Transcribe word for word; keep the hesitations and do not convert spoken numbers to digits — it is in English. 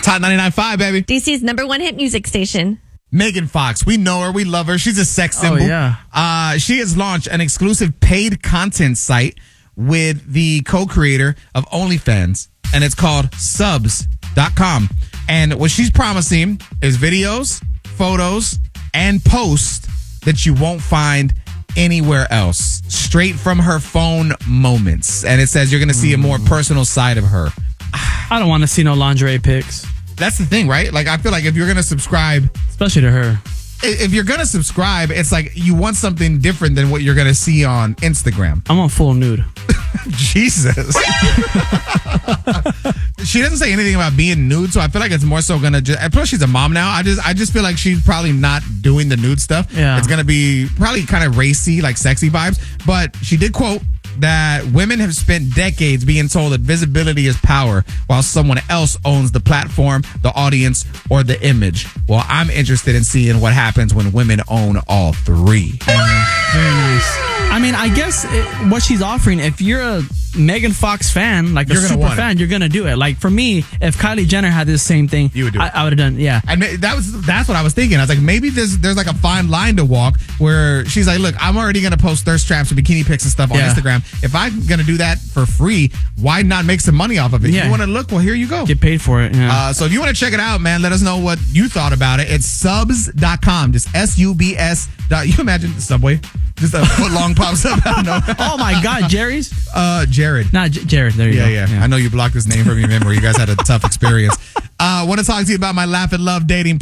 Top ninety-nine point five, baby. D C's number one hit music station. Megan Fox, we know her, we love her. She's a sex symbol. Oh, yeah. Uh, she has launched an exclusive paid content site with the co-creator of OnlyFans, and it's called subs dot com. And what she's promising is videos, photos, and posts that you won't find anywhere else. Straight from her phone moments. And it says you're going to see a more personal side of her. I don't want to see no lingerie pics. That's the thing, right? Like, I feel like if you're going to subscribe, especially to her, if you're going to subscribe, it's like you want something different than what you're going to see on Instagram. I'm on full nude. Jesus. She doesn't say anything about being nude, so I feel like it's more so going to just, plus she's a mom now. I just I just feel like she's probably not doing the nude stuff. Yeah. It's going to be probably kind of racy, like sexy vibes. But she did quote that women have spent decades being told that visibility is power while someone else owns the platform, the audience, or the image. Well, I'm interested in seeing what happens when women own all three. Very nice. I mean, I guess it, what she's offering, if you're a Megan Fox fan, like a You're gonna super want it. fan, you're going to do it. Like for me, if Kylie Jenner had this same thing, You would do I, it. I would have done, yeah. And that was that's what I was thinking. I was like, maybe there's there's like a fine line to walk where she's like, look, I'm already gonna post thirst traps and bikini pics and stuff on Yeah. Instagram. If I'm gonna do that for free, why not make some money off of it? Yeah. You want to look? Well, here you go. Get paid for it. Yeah. Uh, so if you want to check it out, man, let us know what you thought about it. It's subs dot com. Just S U B S. Dot, you imagine the Subway? Just a foot long pops up. I don't know. Oh my God, Jerry's? Uh, Jared. Nah, J- Jared. There you Yeah, go. yeah, I know you blocked his name from your memory. You guys had a tough experience. I uh, want to talk to you about my Laugh and Love dating